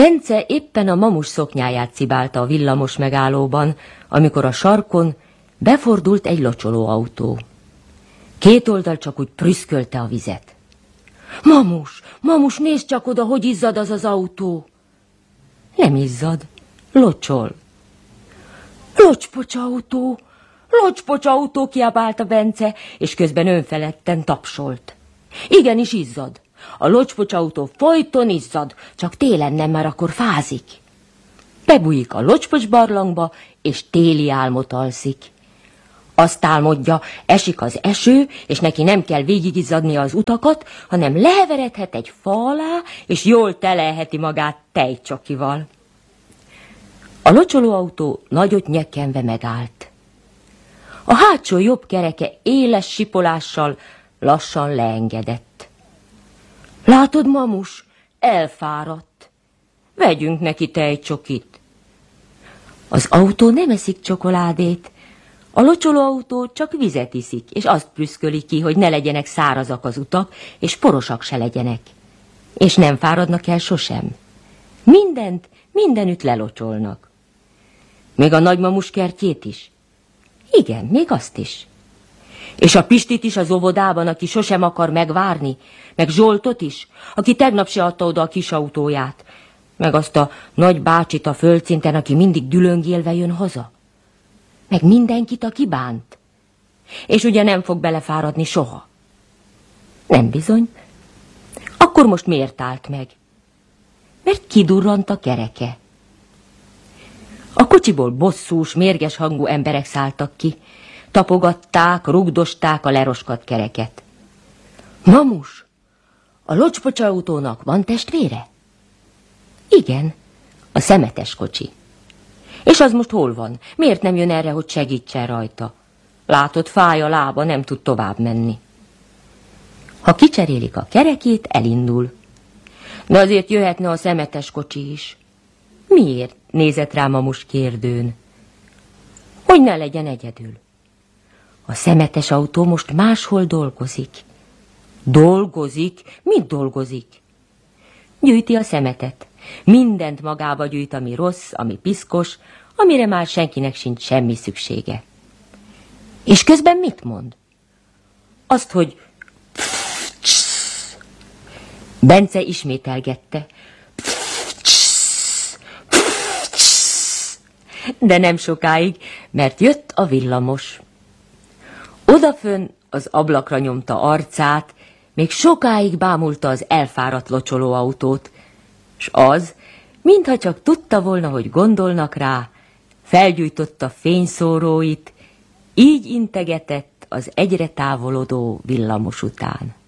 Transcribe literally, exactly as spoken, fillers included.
Bence éppen a mamus szoknyáját cibálta a villamos megállóban, amikor a sarkon befordult egy locsolóautó. Két oldal csak úgy prüszkölte a vizet. Mamus, mamus, nézd csak oda, hogy izzad az az autó. Nem izzad, locsol. Locspocs autó, locspocs autó, kiabálta Bence, és közben önfeledten tapsolt. Igenis izzad. A locspocs autó folyton izzad, csak télen nem, már akkor fázik. Bebújik a locspocs barlangba, és téli álmot alszik. Azt álmodja, esik az eső, és neki nem kell végigizzadnia az utakat, hanem leheveredhet egy fa alá, és jól telelheti magát tejcsokival. A locsolóautó nagyot nyekkenve megállt. A hátsó jobb kereke éles sipolással lassan leengedett. Látod, mamus, elfáradt. Vegyünk neki tejcsokit. Az autó nem eszik csokoládét, a locsolóautó csak vizet iszik, és azt prüszköli ki, hogy ne legyenek szárazak az utak, és porosak se legyenek. És nem fáradnak el sosem. Mindent, mindenütt lelocsolnak. Még a nagymamus kertjét is? Igen, még azt is. És a Pistit is az óvodában, aki sosem akar megvárni, meg Zsoltot is, aki tegnap se adta oda a kis autóját, meg azt a nagy bácsit a földszinten, aki mindig dülöngélve jön haza, meg mindenkit, aki bánt. És ugye nem fog belefáradni soha. Nem bizony. Akkor most miért állt meg? Mert kidurrant a kereke. A kocsiból bosszús, mérges hangú emberek szálltak ki, tapogatták, rugdosták a leroskadt kereket. Mamus, a locspocs autónak van testvére? Igen, a szemetes kocsi. És az most hol van? Miért nem jön erre, hogy segítsen rajta? Látod, fáj a lába, nem tud tovább menni. Ha kicserélik a kerekét, elindul. De azért jöhetne a szemetes kocsi is. Miért? Nézett rá mamus kérdőn. Hogy ne legyen egyedül. A szemetes autó most máshol dolgozik. Dolgozik? Mit dolgozik? Gyűjti a szemetet. Mindent magába gyűjt, ami rossz, ami piszkos, amire már senkinek sincs semmi szüksége. És közben mit mond? Azt, hogy Bence ismételgette. De nem sokáig, mert jött a villamos. Odafönn az ablakra nyomta arcát, még sokáig bámulta az elfáradt locsolóautót, s az, mintha csak tudta volna, hogy gondolnak rá, felgyújtotta fényszóróit, így integetett az egyre távolodó villamos után.